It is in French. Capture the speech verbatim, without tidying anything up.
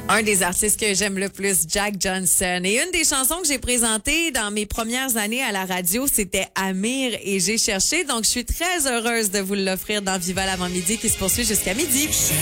Un des artistes que j'aime le plus, Jack Johnson. Et une des chansons que j'ai présentées dans mes premières années à la radio, c'était Amir et J'ai cherché. Donc, je suis très heureuse de vous l'offrir dans Viva l'avant-midi qui se poursuit jusqu'à midi.